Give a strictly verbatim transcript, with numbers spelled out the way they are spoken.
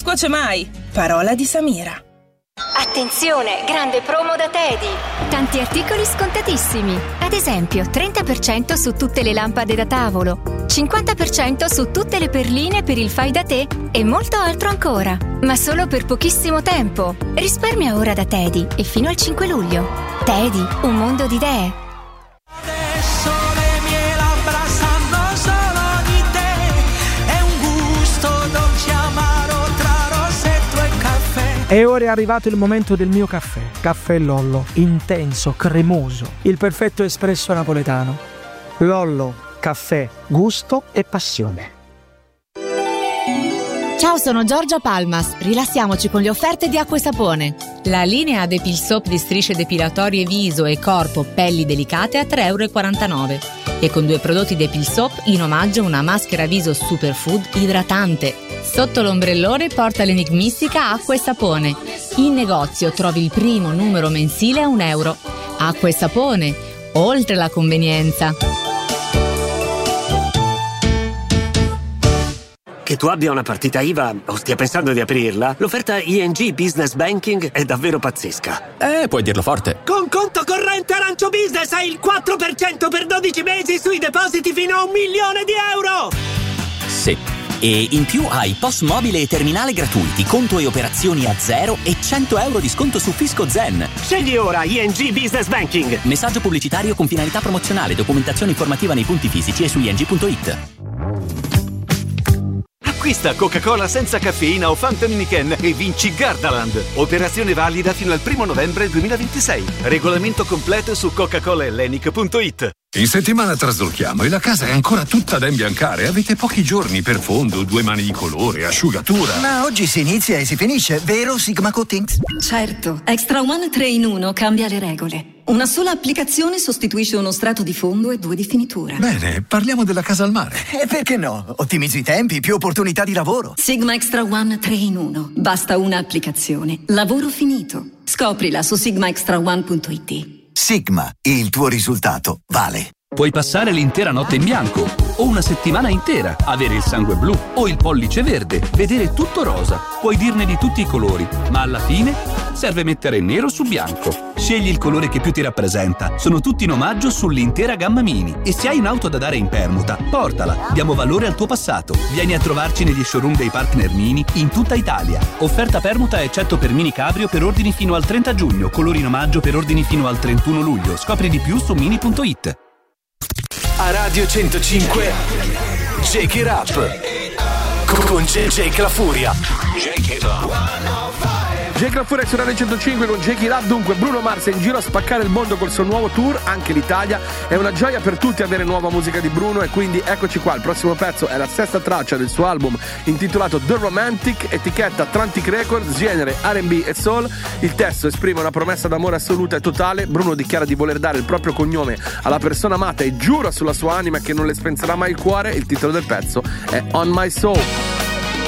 cuoce mai. Parola di Samira. Attenzione, grande promo da Teddy. Tanti articoli scontatissimi. Ad esempio, trenta per cento su tutte le lampade da tavolo, cinquanta per cento su tutte le perline per il fai da te e molto altro ancora. Ma solo per pochissimo tempo. Risparmia ora da Teddy e fino al cinque luglio. Teddy, un mondo di idee. E ora è arrivato il momento del mio caffè. Caffè Lollo, intenso, cremoso, il perfetto espresso napoletano. Lollo, caffè, gusto e passione. Ciao, sono Giorgia Palmas. Rilassiamoci con le offerte di Acqua e Sapone. La linea Depil Soap di strisce depilatorie viso e corpo, pelli delicate a tre virgola quarantanove euro. E con due prodotti Depil Soap in omaggio una maschera viso superfood idratante. Sotto l'ombrellone porta l'enigmistica Acqua e Sapone. In negozio trovi il primo numero mensile a un euro. Acqua e Sapone, oltre la convenienza. Che tu abbia una partita I V A o stia pensando di aprirla, l'offerta I N G Business Banking è davvero pazzesca. Eh, puoi dirlo forte. Con conto corrente Arancio Business hai il quattro per cento per dodici mesi sui depositi fino a un milione di euro! Sì. E in più hai P O S mobile e terminale gratuiti, conto e operazioni a zero e cento euro di sconto su Fisco Zen. Scegli ora I N G Business Banking. Messaggio pubblicitario con finalità promozionale, documentazione informativa nei punti fisici e su i n g punto i t. Acquista Coca-Cola senza caffeina o Fanta Miniken e vinci Gardaland. Operazione valida fino al primo novembre duemilaventisei. Regolamento completo su coca cola hellenic punto i t. In settimana traslochiamo e la casa è ancora tutta da imbiancare. Avete pochi giorni per fondo, due mani di colore, asciugatura. Ma oggi si inizia e si finisce, vero Sigma Coatings? Certo, Extra One tre in uno cambia le regole. Una sola applicazione sostituisce uno strato di fondo e due di finitura. Bene, parliamo della casa al mare. E perché no? Ottimizzi i tempi, più opportunità di lavoro. Sigma Extra One tre in uno. Basta una applicazione. Lavoro finito. Scoprila su sigma extra one punto i t. Sigma, il tuo risultato vale. Puoi passare l'intera notte in bianco o una settimana intera, avere il sangue blu o il pollice verde, vedere tutto rosa. Puoi dirne di tutti i colori, ma alla fine serve mettere nero su bianco. Scegli il colore che più ti rappresenta. Sono tutti in omaggio sull'intera gamma Mini. E se hai un'auto da dare in permuta, portala. Diamo valore al tuo passato. Vieni a trovarci negli showroom dei partner Mini in tutta Italia. Offerta permuta eccetto per Mini Cabrio per ordini fino al trenta giugno. Colori in omaggio per ordini fino al trentuno luglio. Scopri di più su mini punto i t. A Radio centocinque Shake It Up con Jake La Furia. Shake It Up. Jake La Furia su Radio centocinque con Shake It Up. Dunque Bruno Mars è in giro a spaccare il mondo col suo nuovo tour, anche l'Italia. È una gioia per tutti avere nuova musica di Bruno e quindi eccoci qua. Il prossimo pezzo è la sesta traccia del suo album intitolato The Romantic, etichetta Atlantic Records, genere R and B e soul. Il testo esprime una promessa d'amore assoluta e totale. Bruno dichiara di voler dare il proprio cognome alla persona amata e giura sulla sua anima che non le spenserà mai il cuore. Il titolo del pezzo è On My Soul.